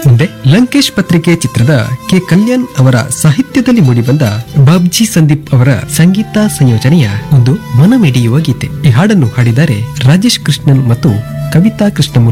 ಮುಂದೆ ಲಂಕೇಶ್ ಪತ್ರಿಕೆ ಚಿತ್ರದ ಕೆ ಕಲ್ಯಾಣ್ ಅವರ ಸಾಹಿತ್ಯದಲ್ಲಿ ಮೂಡಿಬಂದ ಬಾಬ್ಜಿ ಸಂದೀಪ್ ಅವರ ಸಂಗೀತ ಸಂಯೋಜನೆಯ ಒಂದು ಮನಮಿಡಿಯುವ ಗೀತೆ. ಈ ಹಾಡನ್ನು ಹಾಡಿದ್ದಾರೆ ರಾಜೇಶ್ ಕೃಷ್ಣನ್ ಮತ್ತು ಕವಿತಾ ಕೃಷ್ಣಮೂರ್ತಿ.